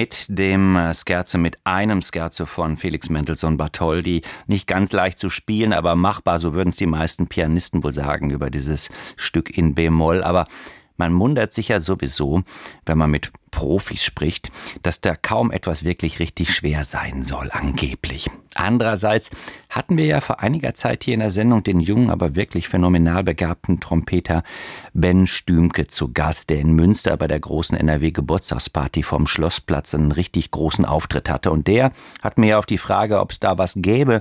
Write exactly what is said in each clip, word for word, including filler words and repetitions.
mit dem Scherzo, mit einem Scherzo von Felix Mendelssohn Bartholdy. Nicht ganz leicht zu spielen, aber machbar, so würden es die meisten Pianisten wohl sagen über dieses Stück in B-Moll. Aber man wundert sich ja sowieso, wenn man mit Profis spricht, dass da kaum etwas wirklich richtig schwer sein soll, angeblich. Andererseits hatten wir ja vor einiger Zeit hier in der Sendung den jungen, aber wirklich phänomenal begabten Trompeter Ben Stümke zu Gast, der in Münster bei der großen N R W-Geburtstagsparty vom Schlossplatz einen richtig großen Auftritt hatte. Und der hat mir ja auf die Frage, ob es da was gäbe,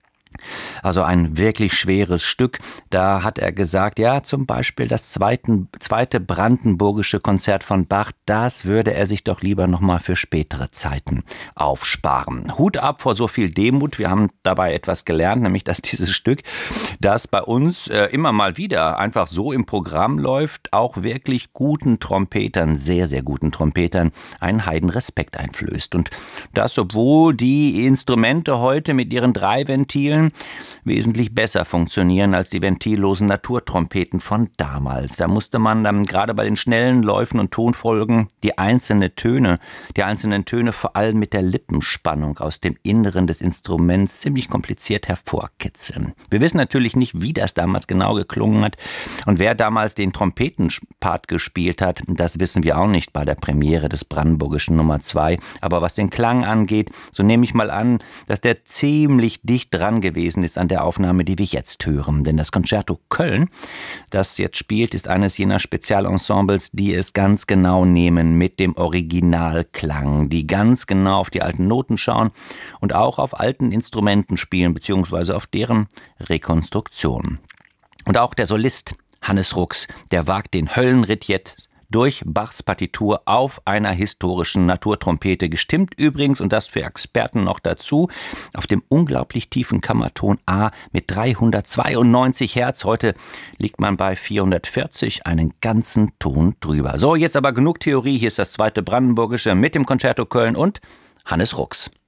also ein wirklich schweres Stück. Da hat er gesagt, ja, zum Beispiel das zweite, zweite brandenburgische Konzert von Bach, das würde er sich doch lieber nochmal für spätere Zeiten aufsparen. Hut ab vor so viel Demut. Wir haben dabei etwas gelernt, nämlich, dass dieses Stück, das bei uns äh, immer mal wieder einfach so im Programm läuft, auch wirklich guten Trompetern, sehr, sehr guten Trompetern, einen Heidenrespekt einflößt. Und das, obwohl die Instrumente heute mit ihren drei Ventilen wesentlich besser funktionieren als die ventillosen Naturtrompeten von damals. Da musste man dann gerade bei den schnellen Läufen und Tonfolgen die einzelnen Töne, die einzelnen Töne vor allem mit der Lippenspannung aus dem Inneren des Instruments ziemlich kompliziert hervorkitzeln. Wir wissen natürlich nicht, wie das damals genau geklungen hat und wer damals den Trompetenpart gespielt hat, das wissen wir auch nicht bei der Premiere des Brandenburgischen Nummer zwei. Aber was den Klang angeht, so nehme ich mal an, dass der ziemlich dicht dran gewesen ist an der Aufnahme, die wir jetzt hören. Denn das Concerto Köln, das jetzt spielt, ist eines jener Spezialensembles, die es ganz genau nehmen mit dem Originalklang, die ganz genau auf die alten Noten schauen und auch auf alten Instrumenten spielen, beziehungsweise auf deren Rekonstruktion. Und auch der Solist Hannes Rux, der wagt den Höllenritt jetzt durch Bachs Partitur auf einer historischen Naturtrompete, gestimmt übrigens, und das für Experten noch dazu, auf dem unglaublich tiefen Kammerton A mit dreihundertzweiundneunzig Hertz. Heute liegt man bei vierhundertvierzig, einen ganzen Ton drüber. So, jetzt aber genug Theorie. Hier ist das zweite Brandenburgische mit dem Concerto Köln und Hannes Rux.